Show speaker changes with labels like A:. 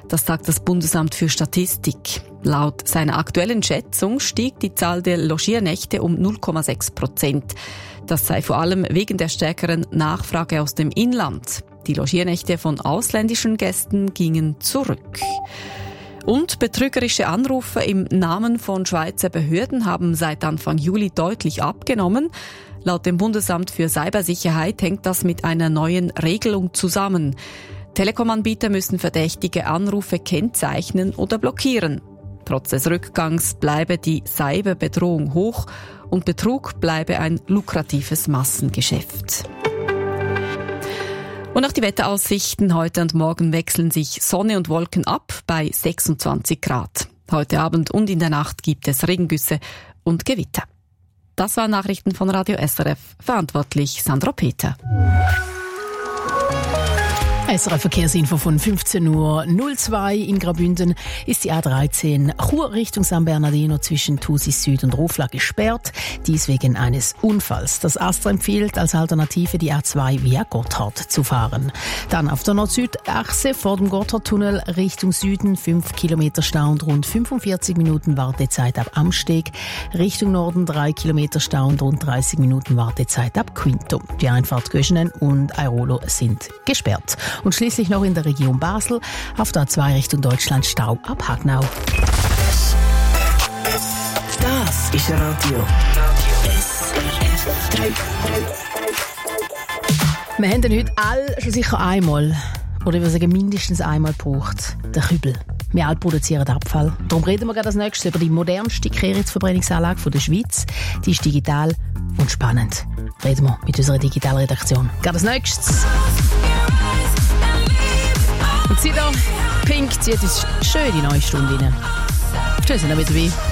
A: Das sagt das Bundesamt für Statistik. Laut seiner aktuellen Schätzung stieg die Zahl der Logiernächte um 0,6%. Das sei vor allem wegen der stärkeren Nachfrage aus dem Inland. Die Logiernächte von ausländischen Gästen gingen zurück. Und betrügerische Anrufe im Namen von Schweizer Behörden haben seit Anfang Juli deutlich abgenommen. Laut dem Bundesamt für Cybersicherheit hängt das mit einer neuen Regelung zusammen. Telekom-Anbieter müssen verdächtige Anrufe kennzeichnen oder blockieren. Trotz des Rückgangs bleibe die Cyberbedrohung hoch und Betrug bleibe ein lukratives Massengeschäft. Und auch die Wetteraussichten heute und morgen wechseln sich Sonne und Wolken ab bei 26 Grad. Heute Abend und in der Nacht gibt es Regengüsse und Gewitter. Das waren Nachrichten von Radio SRF. Verantwortlich Sandra Peter.
B: SRF Verkehrsinfo von 15:02 Uhr in Graubünden ist die A13 Chur Richtung San Bernardino zwischen Thusis Süd und Rufla gesperrt. Dies wegen eines Unfalls. Das ASTRA empfiehlt als Alternative die A2 via Gotthard zu fahren. Dann auf der Nord-Süd-Achse vor dem Gotthardtunnel Richtung Süden 5 Kilometer Stau und rund 45 Minuten Wartezeit ab Amsteg. Richtung Norden 3 Kilometer Stau und rund 30 Minuten Wartezeit ab Quinto. Die Einfahrt Göschenen und Airolo sind gesperrt. Und schließlich noch in der Region Basel auf der A2 Richtung Deutschland Stau ab Hagnau.
C: Das ist Radio SRF 3.
B: Wir haben den heute alle schon sicher einmal, oder ich würde sagen mindestens einmal gebraucht, den Kübel. Wir alle produzieren Abfall. Darum reden wir gerade als nächstes über die modernste Kehrichtverbrennungsanlage der Schweiz. Die ist digital und spannend. Reden wir mit unserer Digitalredaktion. Gerade als nächstes. Und sie da, Pink, zieht uns schön die neue Stunde rein. Tschüss, dann wieder dabei.